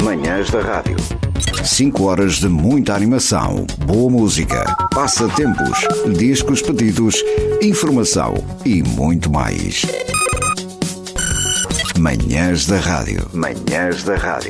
Manhãs da Rádio. 5 horas de muita animação, boa música, passatempos, discos pedidos, informação e muito mais. Manhãs da Rádio. Manhãs da Rádio.